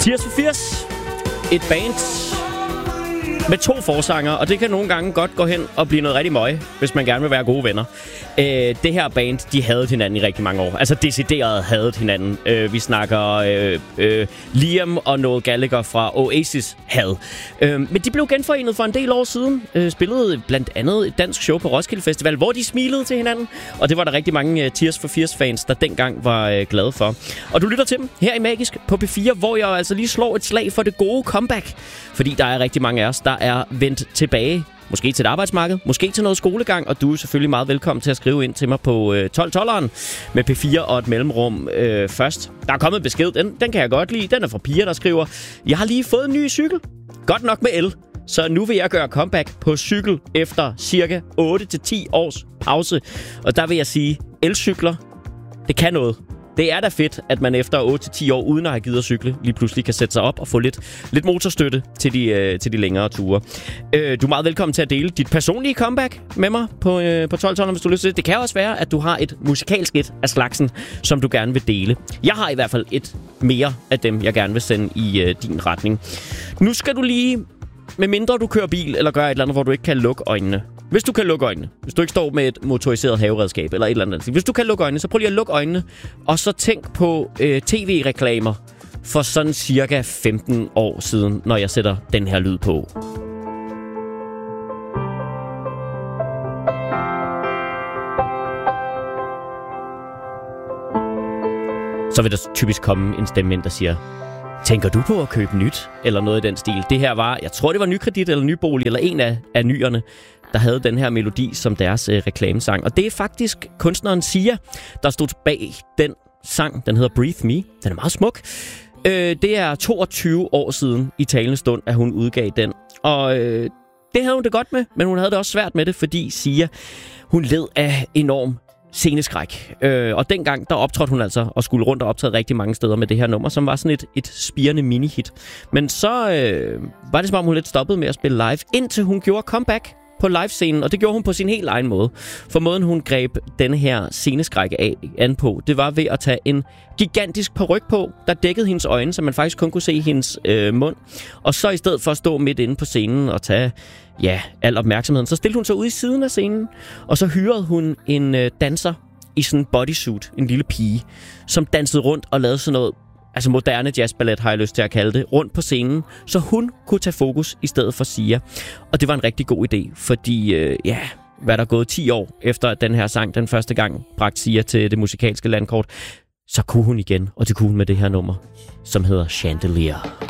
Tears for Fears. Et band med 2 forsanger, og det kan nogle gange godt gå hen og blive noget rigtig møg, hvis man gerne vil være gode venner. Det her band, de havde hinanden i rigtig mange år. Altså decideret havde hinanden. Vi snakker Liam og Noel Gallagher fra Oasis havde. Men de blev genforenet for en del år siden. Spillede blandt andet et dansk show på Roskilde Festival, hvor de smilede til hinanden. Og det var der rigtig mange Tears for Fears fans, der dengang var glade for. Og du lytter til dem her i Magisk på P4, hvor jeg altså lige slår et slag for det gode comeback. Fordi der er rigtig mange af os, der er vendt tilbage. Måske til et arbejdsmarked, måske til noget skolegang, og du er selvfølgelig meget velkommen til at skrive ind til mig på 1212'eren med P4 og et mellemrum først. Der er kommet besked, den kan jeg godt lide. Den er fra Pia, der skriver: Jeg har lige fået en ny cykel. Godt nok med el. Så nu vil jeg gøre comeback på cykel efter cirka 8-10 års pause. Og der vil jeg sige, elcykler, det kan noget. Det er da fedt, at man efter 8-10 år, uden at have givet at cykle, lige pludselig kan sætte sig op og få lidt motorstøtte til de længere ture. Du er meget velkommen til at dele dit personlige comeback med mig på 12-12, hvis du har lyst til det. Det kan også være, at du har et musikalsk et af slagsen, som du gerne vil dele. Jeg har i hvert fald et mere af dem, jeg gerne vil sende i din retning. Nu skal du lige, medmindre du kører bil eller gør et eller andet, hvor du ikke kan lukke øjnene. Hvis du kan lukke øjnene, hvis du ikke står med et motoriseret haveredskab eller et eller andet. Hvis du kan lukke øjnene, så prøv lige at lukke øjnene. Og så tænk på tv-reklamer for sådan cirka 15 år siden, når jeg sætter den her lyd på. Så vil der typisk komme en stemme ind, der siger: Tænker du på at købe nyt? Eller noget i den stil. Det her var, jeg tror det var Nykredit eller Nybolig, eller en af nyerne, der havde den her melodi som deres reklamesang. Og det er faktisk kunstneren Sia, der stod bag den sang. Den hedder Breathe Me. Den er meget smuk. Det er 22 år siden i talende stund, at hun udgav den. Og det havde hun det godt med, men hun havde det også svært med det, fordi Sia, hun led af enorm sceneskræk. Og dengang, der optrådte hun altså og skulle rundt og optræde rigtig mange steder med det her nummer, som var sådan et spirende mini-hit. Men så var det som om, hun lidt stoppede med at spille live, indtil hun gjorde comeback på livescenen, og det gjorde hun på sin helt egen måde. For måden, hun greb denne her sceneskræk an på, det var ved at tage en gigantisk paryk på, der dækkede hendes øjne, så man faktisk kun kunne se hendes mund. Og så i stedet for at stå midt inde på scenen og tage al opmærksomheden, så stillede hun sig ude i siden af scenen, og så hyrede hun en danser i sådan en bodysuit, en lille pige, som dansede rundt og lavede sådan noget, altså moderne jazzballet har jeg lyst til at kalde det, rundt på scenen, så hun kunne tage fokus i stedet for Sia. Og det var en rigtig god idé, fordi hvad der er gået 10 år efter at den her sang den første gang bragte Sia til det musikalske landkort, så kunne hun igen, og det kunne hun med det her nummer, som hedder Chandelier.